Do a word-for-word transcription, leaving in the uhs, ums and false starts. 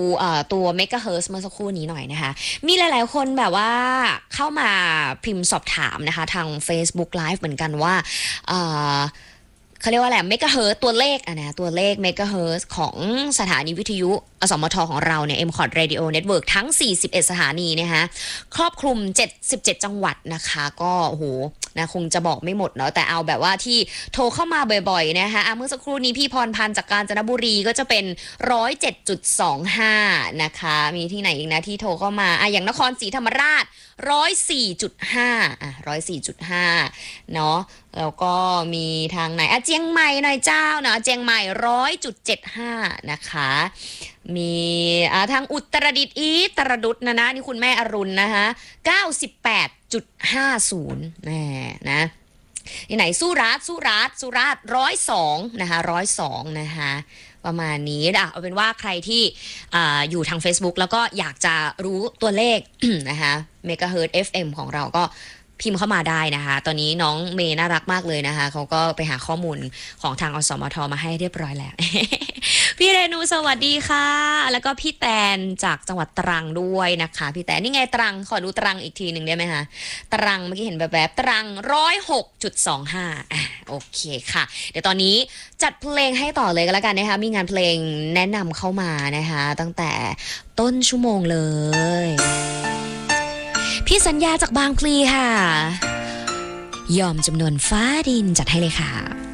ตัวเมกะเฮิร์ตซ์เมื่อสักครู่นี้หน่อยนะคะมีหลายๆคนแบบว่าเข้ามาพิมพ์สอบถามนะคะทาง Facebook Live เหมือนกันว่าเขาเรียกว่าอะไรเมกะเฮิร์ตตัวเลขอะนะตัวเลขเมกะเฮิร์ตของสถานีวิทยุอสมทของเราเนี่ย เอ็ม คอท Radio Network ทั้งสี่สิบเอ็ดสถานีนะคะครอบคลุมเจ็ดสิบเจ็ดจังหวัดนะคะก็โอ้โหนะคงจะบอกไม่หมดเนาะแต่เอาแบบว่าที่โทรเข้ามาบ่อยๆนะคะเมื่อสักครู่นี้พี่พรพันธ์จากกาญจนบุรีก็จะเป็น หนึ่งร้อยเจ็ดจุดสองห้า นะคะมีที่ไหนอีกนะที่โทรเข้ามาอ่ะอย่างนครศรีธรรมราช หนึ่งร้อยสี่จุดห้า อ่ะ หนึ่งร้อยสี่จุดห้า เนาะแล้วก็มีทางไหนอ่ะเจียงใหม่หน่อยเจ้าเนาะเจียงใหม่ หนึ่งร้อยจุดเจ็ดห้า นะคะมีอ่าทางอุตรดิตถ์อีตรดุษนะนะนี่คุณแม่อรุณนะคะ เก้าสิบแปดจุดห้าศูนย์ แน่นะที่ไหนสุราษฎร์สุราษฎร์สุราษฎร์หนึ่งร้อยสองนะคะหนึ่งร้อยสองนะคะประมาณนี้อ่ะเอาเป็นว่าใครที่อ่าอยู่ทาง Facebook แล้วก็อยากจะรู้ตัวเลข นะคะเมกะเฮิร์ตซ์ เอฟ เอ็ม ของเราก็พิมพ์เข้ามาได้นะคะตอนนี้น้องเมย์น่ารักมากเลยนะคะเขาก็ไปหาข้อมูลของทางอสมทมาให้เรียบร้อยแล้ว พี่เรนูสวัสดีค่ะแล้วก็พี่แตนจากจังหวัดตรังด้วยนะคะพี่แตนนี่ไงตรังขอดูตรังอีกทีหนึ่งได้ไหมคะตรังเมื่อกี้เห็นแบบแบบตรัง หนึ่งร้อยหกจุดสองห้า อ่ะโอเคค่ะเดี๋ยวตอนนี้จัดเพลงให้ต่อเลยก็แล้วกันนะคะมีงานเพลงแนะนำเข้ามานะคะตั้งแต่ต้นชั่วโมงเลยพี่สัญญาจากบางพลีค่ะยอมจำนวนฟ้าดินจัดให้เลยค่ะ